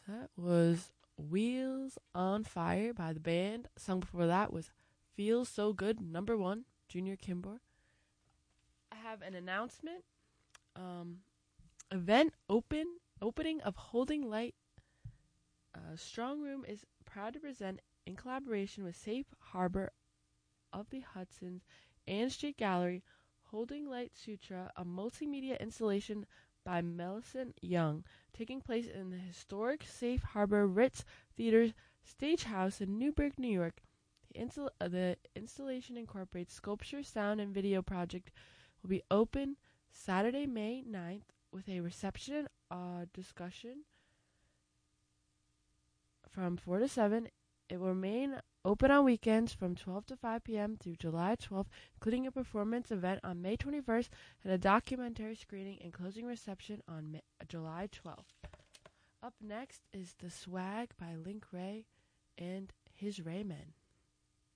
That was Wheels on Fire by the band. Song before that was Feels So Good, number one, Junior Kimbor. I have an announcement. Event opening of Holding Light. Strong Room is proud to present, in collaboration with Safe Harbor of the Hudson's and Street Gallery, Holding Light Sutra, a multimedia installation by Millicent Young, taking place in the historic Safe Harbor Ritz Theater Stagehouse in Newburgh, New York. The installation incorporates sculpture, sound, and video project. Will be open Saturday, May 9th, with a reception and discussion from 4 to 7. It will remain open on weekends from 12 to 5 p.m. through July 12th, including a performance event on May 21st and a documentary screening and closing reception on July 12th. Up next is The Swag by Link Ray and His Raymen.